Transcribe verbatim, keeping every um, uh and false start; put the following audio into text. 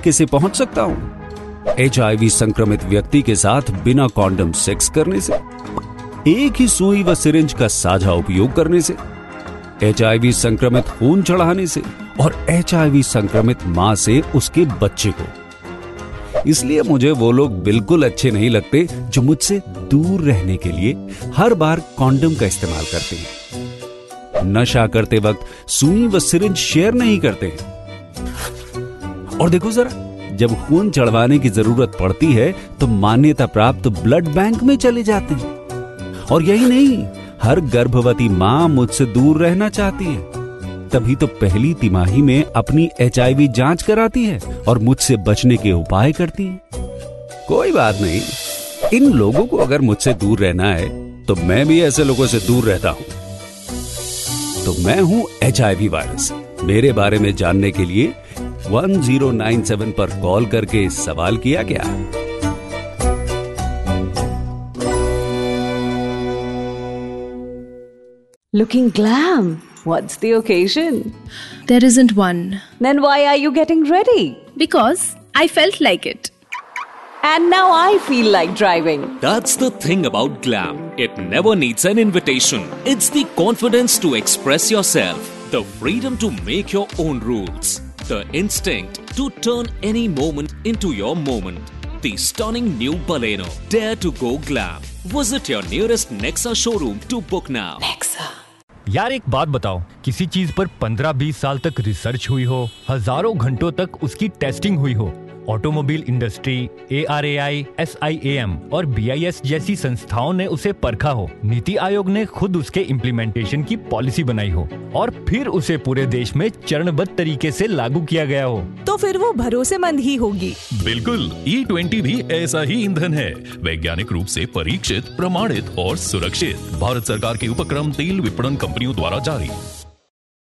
तरीके से पहुंच सकता हूं। एचआईवी संक्रमित व्यक्ति के साथ बिना कॉन्डम सेक्स करने से, एक ही सुई व सिरिंज का साझा उपयोग करने से, एचआईवी संक्रमित खून चढ़ाने से और एचआईवी संक्रमित मां से उसके बच्चे को। इसलिए मुझे वो लोग बिल्कुल अच्छे नहीं लगते जो मुझसे दूर रहने के लिए हर बार कॉन्डम का इस्तेमाल करते हैं, नशा करते वक्त सुई व सिरिंज शेयर नहीं करते हैं। और देखो जरा, जब खून चढ़वाने की जरूरत पड़ती है तो मान्यता प्राप्त ब्लड बैंक में चले जाते हैं। और यही नहीं, हर गर्भवती मां मुझसे दूर रहना चाहती है, तभी तो पहली तिमाही में अपनी एचआईवी जांच कराती है और मुझसे बचने के उपाय करती है। कोई बात नहीं, इन लोगों को अगर मुझसे दूर रहना है तो मैं भी ऐसे लोगों से दूर रहता हूं। तो मैं हूं एचआईवी वायरस। मेरे बारे में जानने के लिए वन ज़ीरो नाइन सेवन पर कॉल करके सवाल किया क्या? Looking glam. What's the occasion? There isn't one. Then why are you getting ready? Because I felt like it. And now I feel like driving. That's the thing about glam. It never needs an invitation. It's the confidence to express yourself, the freedom to make your own rules, the instinct to turn any moment into your moment. The stunning new Baleno. Dare to go glam. Visit your nearest Nexa showroom to book now. Nexa. यार एक बात बताओ, किसी चीज पर पंद्रह बीस साल तक रिसर्च हुई हो, हजारों घंटों तक उसकी टेस्टिंग हुई हो, automobile industry, A R A I, S I A M और बी आई एस जैसी संस्थाओं ने उसे परखा हो, नीति आयोग ने खुद उसके इम्प्लीमेंटेशन की पॉलिसी बनाई हो और फिर उसे पूरे देश में चरणबद्ध तरीके से लागू किया गया हो, तो फिर वो भरोसेमंद ही होगी। बिल्कुल, ई ट्वेंटी भी ऐसा ही ईंधन है, वैज्ञानिक रूप से परीक्षित, प्रमाणित और सुरक्षित। भारत सरकार के उपक्रम तेल विपणन कंपनियों द्वारा जारी।